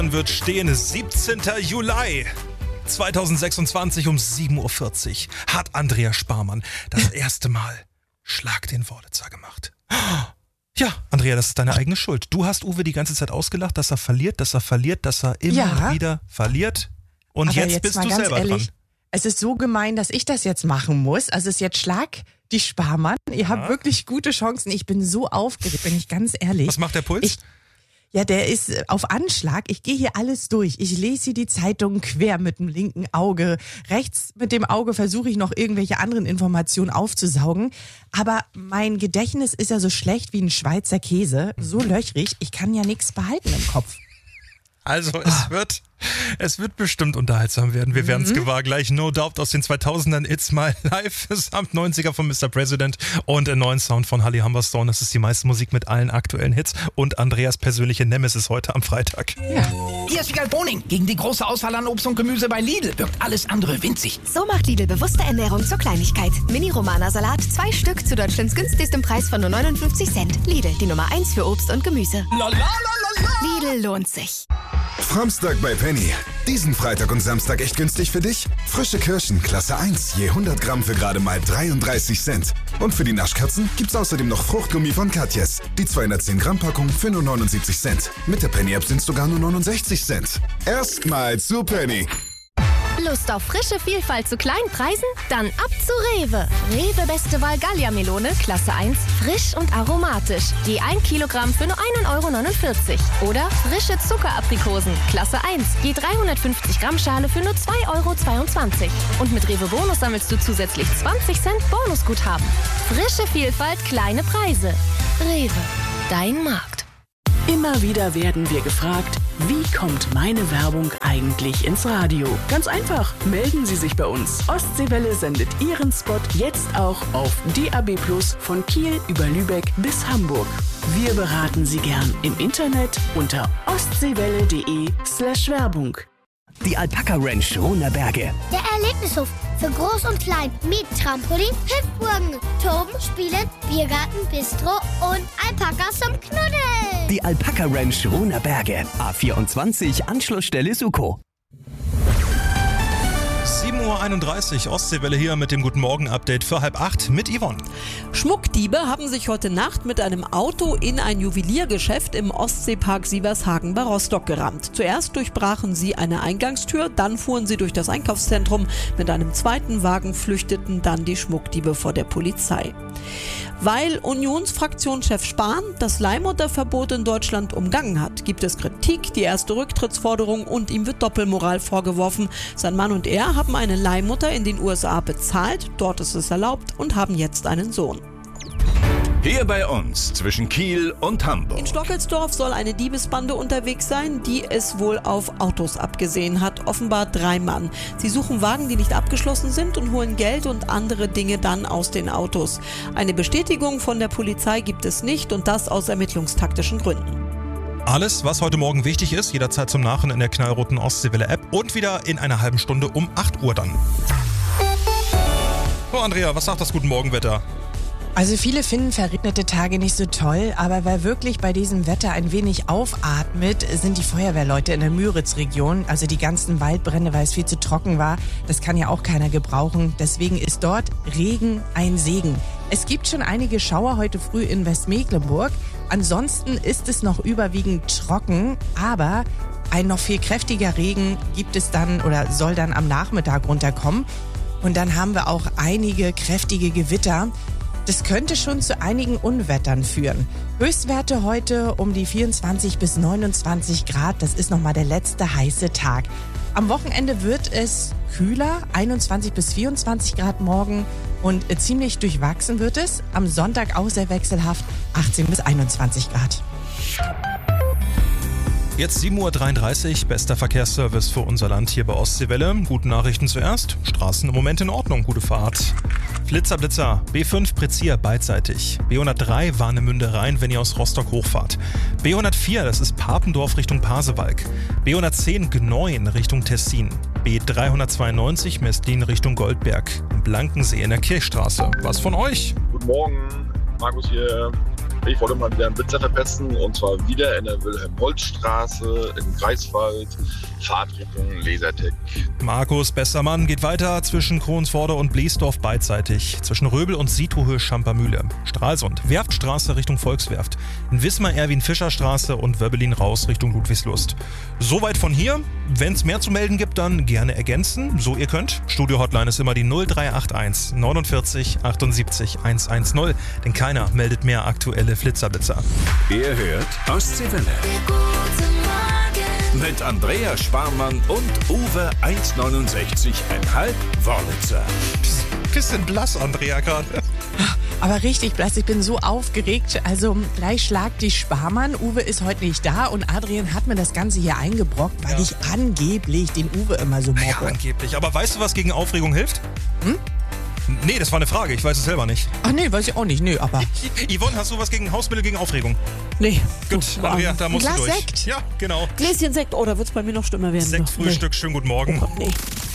Wird stehen, 17. Juli 2026 um 7.40 Uhr hat Andrea Sparmann das erste Mal Schlag den Wurlitzer gemacht. Ja, Andrea, das ist deine eigene Schuld. Du hast Uwe die ganze Zeit ausgelacht, dass er verliert, dass er immer wieder verliert. Und aber jetzt bist mal du ganz selber ehrlich, dran. Es ist so gemein, dass ich das jetzt machen muss. Also es ist jetzt Schlag die Sparmann. Ihr habt wirklich gute Chancen. Ich bin so aufgeregt, bin ich ganz ehrlich. Was macht der Puls? Ja, der ist auf Anschlag. Ich gehe hier alles durch. Ich lese hier die Zeitung quer mit dem linken Auge. Rechts mit dem Auge versuche ich noch irgendwelche anderen Informationen aufzusaugen. Aber mein Gedächtnis ist ja so schlecht wie ein Schweizer Käse. So löchrig. Ich kann ja nichts behalten im Kopf. Also es wird bestimmt unterhaltsam werden. Wir werden es gewahr gleich. No Doubt aus den 2000ern. It's My Life samt 90er von Mr. President und einen neuen Sound von Holly Humberstone. Das ist die meiste Musik mit allen aktuellen Hits und Andreas persönliche Nemesis heute am Freitag. Ja. Hier ist Wiegald Boning. Gegen die große Auswahl an Obst und Gemüse bei Lidl wirkt alles andere winzig. So macht Lidl bewusste Ernährung zur Kleinigkeit. Mini-Romana-Salat, 2 Stück zu Deutschlands günstigstem Preis von nur 59 Cent. Lidl, die Nummer 1 für Obst und Gemüse. Lidl lohnt sich. Samstag bei Penny. Diesen Freitag und Samstag echt günstig für dich? Frische Kirschen, Klasse 1, je 100 Gramm für gerade mal 33 Cent. Und für die Naschkatzen gibt's außerdem noch Fruchtgummi von Katjes. Die 210 Gramm Packung für nur 79 Cent. Mit der Penny-App sind's sogar nur 69 Cent. Erstmal zu Penny. Lust auf frische Vielfalt zu kleinen Preisen? Dann ab zu Rewe. Rewe Beste Wahl Gallia-Melone, Klasse 1, frisch und aromatisch. Je 1 Kilogramm für nur 1,49 €. Oder frische Zuckeraprikosen, Klasse 1, je 350 Gramm Schale für nur 2,22 €. Und mit Rewe Bonus sammelst du zusätzlich 20 Cent Bonusguthaben. Frische Vielfalt, kleine Preise. Rewe, dein Markt. Immer wieder werden wir gefragt, wie kommt meine Werbung eigentlich ins Radio? Ganz einfach, melden Sie sich bei uns. Ostseewelle sendet Ihren Spot jetzt auch auf DAB+ von Kiel über Lübeck bis Hamburg. Wir beraten Sie gern im Internet unter ostseewelle.de/Werbung. Die Alpaka Ranch Runerberge. Der Erlebnishof für Groß und Klein mit Trampolin, Hüpfburgen, Toben, Spielen, Biergarten, Bistro und Alpakas zum Knuddeln. Die Alpaka Ranch Runerberge. A24 Anschlussstelle Suko. 7.31 Uhr, Ostseewelle hier mit dem Guten Morgen-Update für 7:30 mit Yvonne. Schmuckdiebe haben sich heute Nacht mit einem Auto in ein Juweliergeschäft im Ostseepark Sievershagen bei Rostock gerammt. Zuerst durchbrachen sie eine Eingangstür, dann fuhren sie durch das Einkaufszentrum. Mit einem zweiten Wagen flüchteten dann die Schmuckdiebe vor der Polizei. Weil Unionsfraktionschef Spahn das Leihmutterverbot in Deutschland umgangen hat, gibt es Kritik, die erste Rücktrittsforderung und ihm wird Doppelmoral vorgeworfen. Sein Mann und er haben eine Leihmutter in den USA bezahlt, dort ist es erlaubt und haben jetzt einen Sohn. Hier bei uns zwischen Kiel und Hamburg. In Stockelsdorf soll eine Diebesbande unterwegs sein, die es wohl auf Autos abgesehen hat. Offenbar 3 Mann. Sie suchen Wagen, die nicht abgeschlossen sind und holen Geld und andere Dinge dann aus den Autos. Eine Bestätigung von der Polizei gibt es nicht und das aus ermittlungstaktischen Gründen. Alles, was heute Morgen wichtig ist, jederzeit zum Nachhören in der knallroten Ostseewelle-App und wieder in einer halben Stunde um 8 Uhr dann. So, Andrea, was sagt das Guten Morgen-Wetter? Also viele finden verregnete Tage nicht so toll, aber wer wirklich bei diesem Wetter ein wenig aufatmet, sind die Feuerwehrleute in der Müritz-Region. Also die ganzen Waldbrände, weil es viel zu trocken war, das kann ja auch keiner gebrauchen. Deswegen ist dort Regen ein Segen. Es gibt schon einige Schauer heute früh in Westmecklenburg. Ansonsten ist es noch überwiegend trocken, aber ein noch viel kräftiger Regen gibt es dann oder soll dann am Nachmittag runterkommen. Und dann haben wir auch einige kräftige Gewitter. Das könnte schon zu einigen Unwettern führen. Höchstwerte heute um die 24 bis 29 Grad. Das ist nochmal der letzte heiße Tag. Am Wochenende wird es kühler, 21 bis 24 Grad morgen und ziemlich durchwachsen wird es. Am Sonntag auch sehr wechselhaft, 18 bis 21 Grad. Jetzt 7.33 Uhr, bester Verkehrsservice für unser Land hier bei Ostseewelle. Gute Nachrichten zuerst. Straßen im Moment in Ordnung, gute Fahrt. Blitzer, B5 Prezier beidseitig. B103 Warnemünde Rhein, wenn ihr aus Rostock hochfahrt. B104, das ist Papendorf Richtung Pasewalk. B110 Gneuen Richtung Tessin. B392 Mestlin Richtung Goldberg. Blankensee in der Kirchstraße. Was von euch? Guten Morgen, Markus hier. Ich wollte mal wieder einen Blitzer verpesten und zwar wieder in der Wilhelm-Holtz-Straße in Greifswald, Fahrtrichtung Lasertec. Markus Bestermann geht weiter zwischen Kronsvorder und Bliesdorf beidseitig, zwischen Röbel und Sietohöhe-Schampermühle, Stralsund, Werftstraße Richtung Volkswerft, in Wismar Erwin-Fischer-Straße und Wöbbelin raus Richtung Ludwigslust. Soweit von hier. Wenn es mehr zu melden gibt, dann gerne ergänzen, so ihr könnt. Studio-Hotline ist immer die 0381 49 78 110, denn keiner meldet mehr aktuelle Flitzerblitzer. Ihr hört Ostseewelle. Mit Andrea Sparmann und Uwe 1,69,5 Wörlitzer. Bisschen blass, Andrea, gerade. Aber richtig blass, ich bin so aufgeregt. Also gleich schlagt die Sparmann. Uwe ist heute nicht da und Adrian hat mir das Ganze hier eingebrockt, weil ich angeblich den Uwe immer so mobbe. Ja, angeblich. Aber weißt du, was gegen Aufregung hilft? Nee, das war eine Frage. Ich weiß es selber nicht. Ach nee, weiß ich auch nicht. Nee, aber... Yvonne, hast du was gegen Hausmittel gegen Aufregung? Nee. Gut, Andrea, da musst du Glas durch. Sekt. Ja, genau. Gläschen Sekt, oh, da wird es bei mir noch schlimmer werden. Sektfrühstück, schönen guten Morgen. Oh Gott, nee.